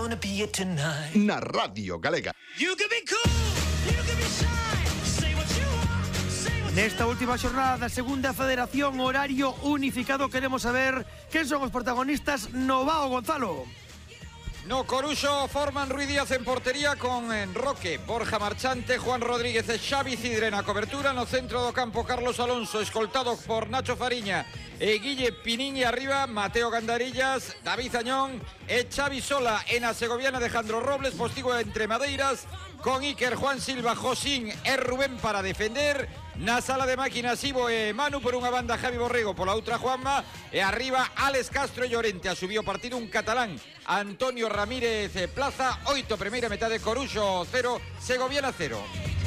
gonna be it tonight. Na Radio Galega. You can be cool, you can be shy. Say what you want, say what Nesta última xornada da segunda federación, horario unificado, queremos saber quen son os protagonistas no Vao, Gonzalo. No Coruxo, forman Ruiz Díaz en portería con Roque, Borja Marchante, Juan Rodríguez e Xavi Cidre na cobertura. No centro do campo, Carlos Alonso, escoltado por Nacho Fariña e Guille Piniñi. Arriba, Mateo Gandarillas, David Añón e Xavi Sola. En a segoviana, Alejandro Robles, postigo entre madeiras con Iker, Juan Silva, Josín e Rubén para defender. Na sala de máquinas, Ivo e Manu por unha banda, Javi Borrego pola outra, Juanma, e arriba Alex Castro e Llorente. A subiu o partido un catalán, Antonio Ramírez Plaza. 8 primeira metade, Coruxo 0, Segoviana 0.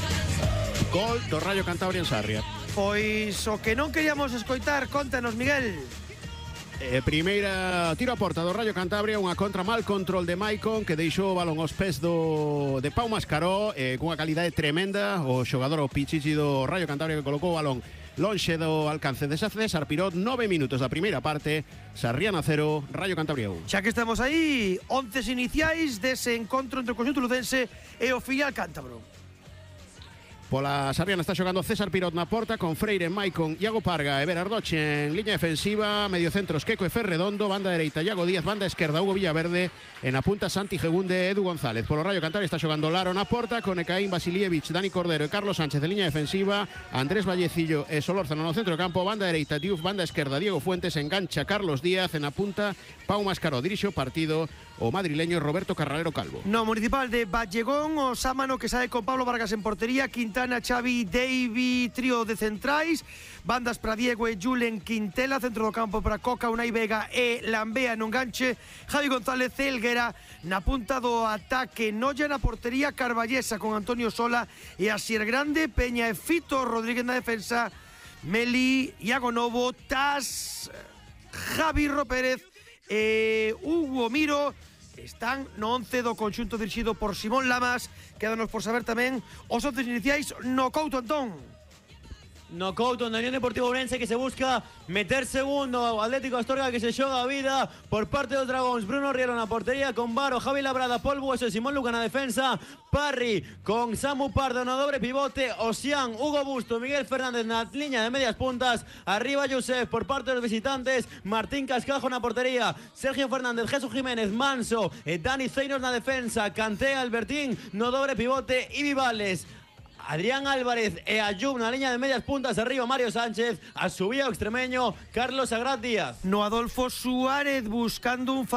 Gol do Rayo Cantabria en Sarria. Pois o que non queríamos escoitar, contanos, Miguel. Primeira tiro a porta do Rayo Cantabria, unha contra mal control de Maicon que deixou o balón aos pés de Pau Mascaró, cunha calidade tremenda. O xogador, o Pichichi do Rayo Cantabria, que colocou o balón lonxe do alcance de César Pirot. 9 minutos da primeira parte, Sarriana 0, Rayo Cantabria 1. Xa que estamos aí, 11 iniciais dese encontro entre o conxunto lucense e o filial cántabro. Pola Sarriana está xogando César Pirot na porta, con Freire, Maicon, Iago Parga e Berardoche en liña defensiva. Medio centros, Queco e Ferredondo. Banda dereita, Iago Díaz. Banda esquerda, Hugo Villaverde. En a punta, Santi Gegunde e Edu González. Polo Rayo Cantabria está xogando Laro na porta, con Ecaín, Vasilievich, Dani Cordero e Carlos Sánchez en liña defensiva. Andrés Vallecillo e Solórzano no centro do campo. Banda dereita, Diouf. Banda esquerda, Diego Fuentes. Engancha Carlos Díaz. En a punta, Pau Mascaró. Dirixe o partido o madrileño Roberto Carralero Calvo. No municipal de Vallegón, o Sámano, que sae con Pablo Vargas en portería, Quintana, Xavi, Davy, trío de centrais. Bandas para Diego e Julen Quintela. Centro do campo para Coca, Unai Vega e Lambea no enganche. Javi González Elguera na punta do ataque. Noia na portería, Carballesa con Antonio Sola e Asier Grande. Peña e Fito Rodríguez na defensa. Meli, Iago Novo, Tas, Javi Pérez e Hugo Miro están no 11 do conxunto dirixido por Simón Lamas. Quédanos por saber tamén os 11 iniciais no Couto, Antón. No Couto, na Unión Deportiva Ourense, que se busca meter segundo. O Atlético Astorga, que se xoga a vida por parte dos Dragóns. Bruno Rielo na portería con Varo, Javi Labrada, Pol Bueso e Simón Luca na defensa. Parri con Samu Pardo no dobre pivote. Osián, Hugo Busto, Miguel Fernández na liña de medias puntas. Arriba Josef por parte dos visitantes. Martín Cascajo na portería. Sergio Fernández, Jesús Jiménez, Manso e Dani Zeinos na defensa. Canté, Albertín no dobre pivote. Y Vivales, Adrián Álvarez e Ayub na liña de medias puntas. Arriba Mario Sánchez, a subía o extremeño Carlos Agrat Díaz. No Adolfo Suárez buscando un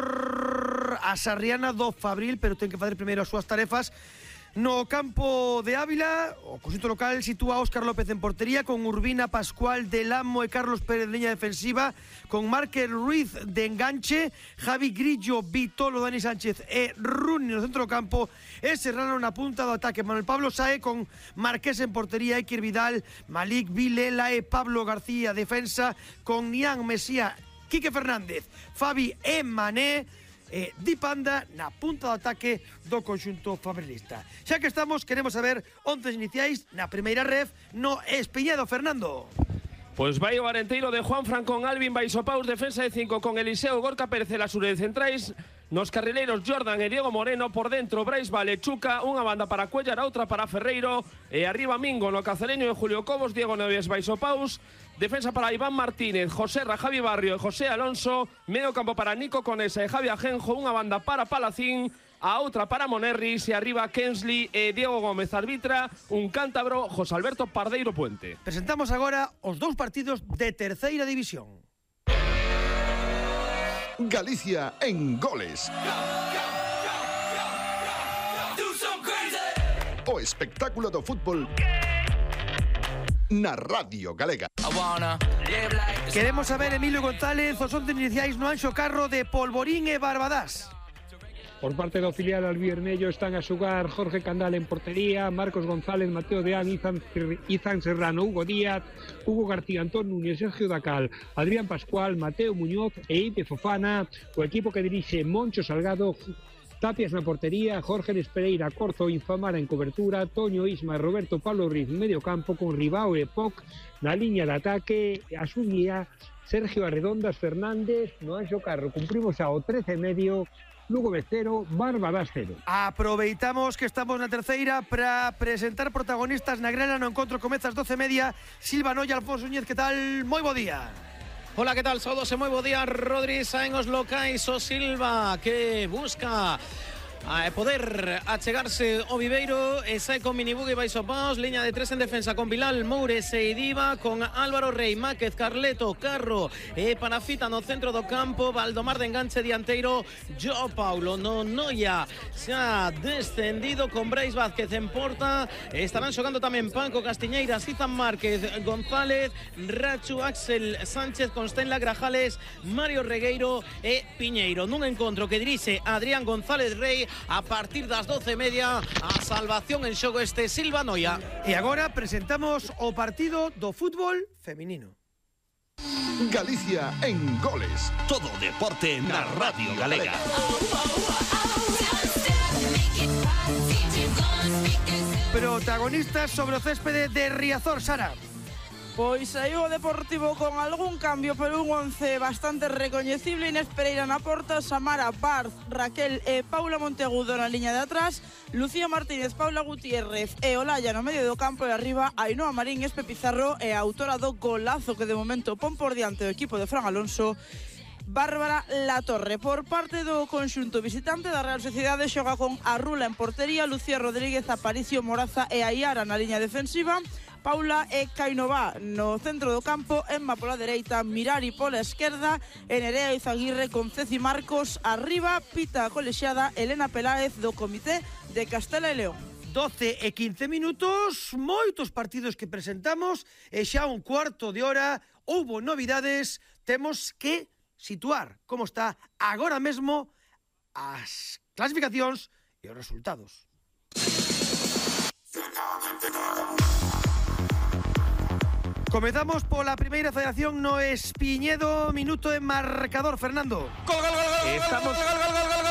favor a Sarriana do Fabril, pero ten que facer primeiro as súas tarefas. No campo de Ávila, o conxunto local sitúa a Óscar López en portería, con Urbina, Pascual, Delamo e Carlos Pérez en liña defensiva, con Márquez Ruiz de enganche, Javi Grillo, Vitolo, Dani Sánchez e Runi no centro do campo, e Serrano na punta do ataque. Manuel Pablo Sae con Marqués en portería, Iker Vidal, Malik, Vilela e Pablo García defensa, con Nián, Mesía, Quique Fernández, Fabi e Mané. Di Panda na punta do ataque do conxunto fabrilista. Xa que estamos, queremos saber 11 iniciais na primeira ref no Espiñedo, Fernando. Pois vai o Arenteiro de Juan Fran con Alvin Baisopaus, defensa de 5 con Eliseo Gorka Pérez e Lasure de centrais. Nos carrileiros, Jordan e Diego Moreno. Por dentro, Brais Vale, Chuca. Unha banda para Cuellar, outra para Ferreiro. E arriba Mingo no Cacereño e Julio Cobos. Diego Neves Baisopaus. Defensa para Iván Martínez, José Javi Barrio e José Alonso. Medio campo para Nico Conesa e Javi Ajenjo. Unha banda para Palacín, a outra para Monerris. E arriba Kensley e Diego Gómez arbitra. Un cántabro, José Alberto Pardeiro Puente. Presentamos agora os dous partidos de terceira división. Galicia en goles. O espectáculo do fútbol na Radio Galega. Queremos saber, Emilio González, os 11 iniciais no Anxo Carro de Polvorín e Barbadás. Por parte do filial albirmello están a xogar Jorge Candal en portería, Marcos González, Mateo Deán, Izan Serrano, Hugo Díaz, Hugo García, Antón Núñez, Sergio Dacal, Adrián Pascual, Mateo Muñoz e Ipe Fofana. O equipo que dirixe Moncho Salgado, Tapias na portería, Jorge Pereira, Corzo, Infamara en cobertura, Toño Isma e Roberto Pablo Riz en medio campo, con Ribao e Poc na liña de ataque. A su guía Sergio Arredondas Fernández no Anxo Carro. Cumprimos ao 13 e medio Lugo B 0, Bárbaras 0. Aproveitamos que estamos na terceira para presentar protagonistas na grela no encontro comeza ás 12:30. Silva Noia, Alfonso Núñez, que tal? Moi bo día. Hola, ¿qué tal? Saúdos e moi bo día, Rodri, saen os locais, o Silva, que busca a poder achegarse o Viveiro e sae con Minibugue e baixo paus, liña de tres en defensa con Bilal, Moures e Idiva, con Álvaro Rey, Máquez, Carleto, Carro e Parafita no centro do campo, Valdomar de enganche dianteiro, Joao Paulo no Noia xa descendido con Brais Vázquez en porta, estarán xogando tamén Paco Castiñeiras, Izan Márquez, González, Rachu, Axel Sánchez, Constenla, Grajales, Mario Regueiro e Piñeiro, nun encontro que dirixe Adrián González Rey. A partir das 12:30, a salvación en xogo este Silva Noia. E agora presentamos o partido do fútbol feminino. Galicia en goles. Todo deporte na Radio Galega. Protagonistas sobre o céspede de Riazor, Sara. Pois saiu o Deportivo con algún cambio, pero un 11 bastante recoñecible. Inés Pereira na porta, Samara, Barz, Raquel e Paula Monteagudo na liña de atrás, Lucía Martínez, Paula Gutiérrez e Olaya no medio do campo, e arriba Ainhoa Marín, Espe Pizarro e a autora do golazo que de momento pon por diante o equipo de Fran Alonso, Bárbara Latorre. Por parte do conxunto visitante da Real Sociedade, xoga con Arrula en portería, Lucía Rodríguez, Aparicio, Moraza e Aiara na liña defensiva, Paula e Cainova no centro do campo, Emma pola dereita, Mirari pola esquerda e Nerea Izaguirre con Ceci Marcos arriba, Pita colexiada, Elena Peláez do Comité de Castela e León. 12 e 15 minutos, moitos partidos que presentamos e xa un cuarto de hora houbo novidades, temos que situar como está agora mesmo as clasificacións e os resultados. Comezamos pola primeira federación no Espiñedo, minuto de marcador, Fernando. Estamos